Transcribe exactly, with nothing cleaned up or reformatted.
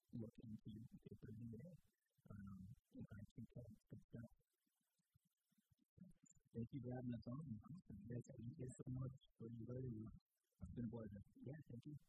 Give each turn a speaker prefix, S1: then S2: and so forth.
S1: look into if there's any way. Um, you know, I think that's good stuff. Thank you for having us on. Awesome. Yes, thank you so much for your learning. It's been a pleasure. Yeah, thank you.